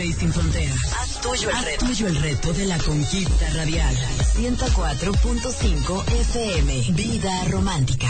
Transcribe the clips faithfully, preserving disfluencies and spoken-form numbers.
y sin fronteras. Haz tuyo el Haz reto. tuyo el reto de la conquista radial. ciento cuatro punto cinco F M. Vida romántica.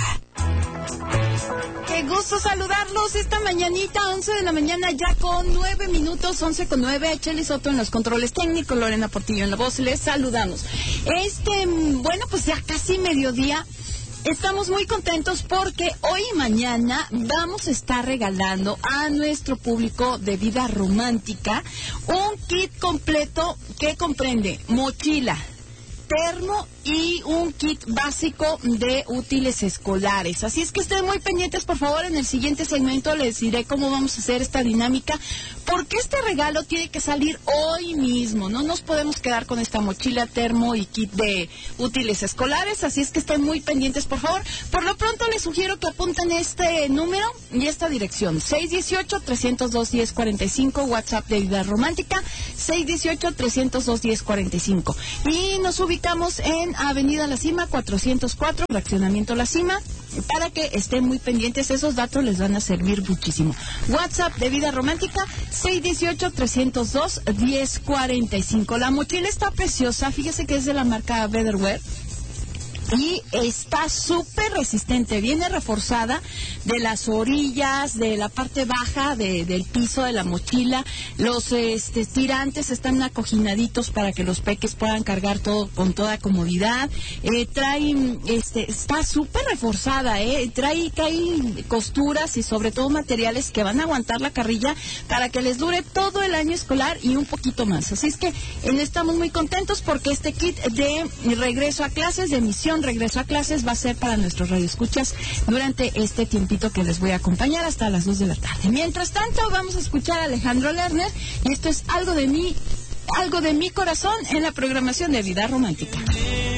Qué gusto saludarlos esta mañanita, once de la mañana, ya con nueve minutos, once con nueve. Chely Soto en los controles técnicos, Lorena Portillo en la voz. Les saludamos. Este, bueno, pues ya casi mediodía. Estamos muy contentos porque hoy y mañana vamos a estar regalando a nuestro público de Vida Romántica un kit completo que comprende mochila, termo y un kit básico de útiles escolares. Así es que estén muy pendientes, por favor. En el siguiente segmento les diré cómo vamos a hacer esta dinámica, porque este regalo tiene que salir hoy mismo. No nos podemos quedar con esta mochila, termo y kit de útiles escolares. Así es que estén muy pendientes, por favor. Por lo pronto les sugiero que apunten este número y esta dirección: seis uno ocho, tres cero dos, uno cero cuatro cinco, WhatsApp de Vida Romántica, seis uno ocho, tres cero dos, uno cero cuatro cinco. Y nos ubicamos en Avenida La Cima, cuatrocientos cuatro, fraccionamiento La Cima, para que estén muy pendientes. Esos datos les van a servir muchísimo. WhatsApp de Vida Romántica, seis uno ocho, tres cero dos, uno cero cuatro cinco. La mochila está preciosa, fíjese que es de la marca Betterware y está súper resistente. Viene reforzada de las orillas, de la parte baja de, del piso de la mochila. Los este, tirantes están acojinaditos para que los peques puedan cargar todo con toda comodidad. Eh, trae, este, está súper reforzada, eh. trae, trae costuras y sobre todo materiales que van a aguantar la carrilla para que les dure todo el año escolar y un poquito más. Así es que eh, estamos muy contentos porque este kit de regreso a clases, de emisión regreso a clases, va a ser para nuestros radioescuchas durante este tiempito que les voy a acompañar hasta las dos de la tarde. Mientras tanto, vamos a escuchar a Alejandro Lerner y esto es Algo de mí, algo de mi corazón en la programación de Vida Romántica.